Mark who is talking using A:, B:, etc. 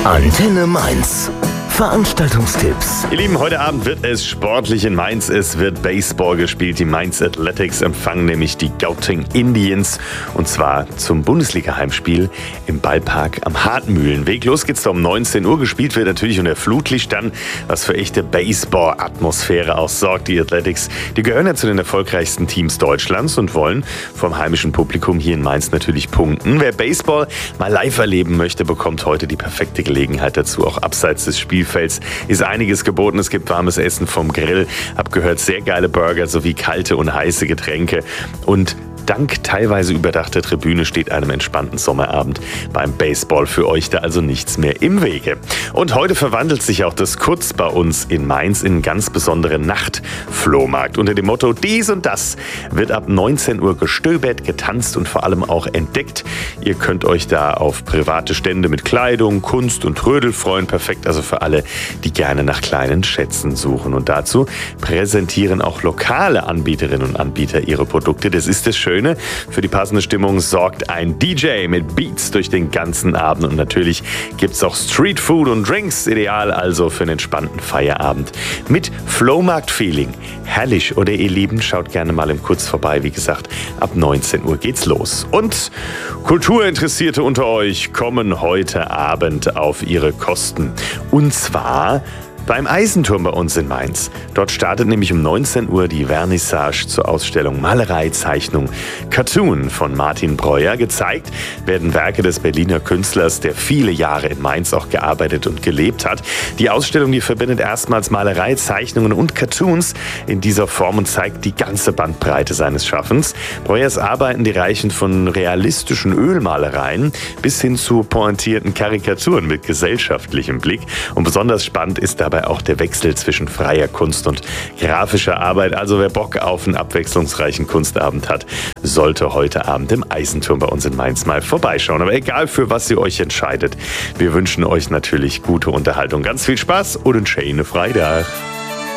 A: Antenne Mainz. Veranstaltungstipps.
B: Ihr Lieben, heute Abend wird es sportlich in Mainz. Es wird Baseball gespielt. Die Mainz Athletics empfangen nämlich die Gauting Indians. Und zwar zum Bundesliga-Heimspiel im Ballpark am Hartmühlenweg. Los geht's da um 19 Uhr. Gespielt wird natürlich unter Flutlicht dann, was für echte Baseball-Atmosphäre auch sorgt. Die Athletics, die gehören ja zu den erfolgreichsten Teams Deutschlands und wollen vom heimischen Publikum hier in Mainz natürlich punkten. Wer Baseball mal live erleben möchte, bekommt heute die perfekte Gelegenheit dazu. Auch abseits des Spielfelds ist einiges geboten. Es gibt warmes Essen vom Grill, hab gehört, sehr geile Burger sowie kalte und heiße Getränke. Und dank teilweise überdachter Tribüne steht einem entspannten Sommerabend beim Baseball für euch da also nichts mehr im Wege. Und heute verwandelt sich auch das Kurz bei uns in Mainz in einen ganz besonderen Nachtflohmarkt. Unter dem Motto Dies und Das wird ab 19 Uhr gestöbert, getanzt und vor allem auch entdeckt. Ihr könnt euch da auf private Stände mit Kleidung, Kunst und Trödel freuen. Perfekt also für alle, die gerne nach kleinen Schätzen suchen. Und dazu präsentieren auch lokale Anbieterinnen und Anbieter ihre Produkte. Das ist das Schöne. Für die passende Stimmung sorgt ein DJ mit Beats durch den ganzen Abend. Und natürlich gibt es auch Street Food und Drinks. Ideal also für einen entspannten Feierabend mit Flohmarkt-Feeling. Herrlich, oder ihr Lieben? Schaut gerne mal im Kurz vorbei. Wie gesagt, ab 19 Uhr geht's los. Und Kulturinteressierte unter euch kommen heute Abend auf ihre Kosten. Und zwar beim Eisenturm bei uns in Mainz. Dort startet nämlich um 19 Uhr die Vernissage zur Ausstellung Malerei, Zeichnung, Cartoon von Martin Breuer. Gezeigt werden Werke des Berliner Künstlers, der viele Jahre in Mainz auch gearbeitet und gelebt hat. Die Ausstellung, die verbindet erstmals Malerei, Zeichnungen und Cartoons in dieser Form und zeigt die ganze Bandbreite seines Schaffens. Breuers Arbeiten, die reichen von realistischen Ölmalereien bis hin zu pointierten Karikaturen mit gesellschaftlichem Blick. Und besonders spannend ist dabei auch der Wechsel zwischen freier Kunst und grafischer Arbeit. Also wer Bock auf einen abwechslungsreichen Kunstabend hat, sollte heute Abend im Eisenturm bei uns in Mainz mal vorbeischauen. Aber egal, für was ihr euch entscheidet, wir wünschen euch natürlich gute Unterhaltung, ganz viel Spaß und einen schönen Freitag.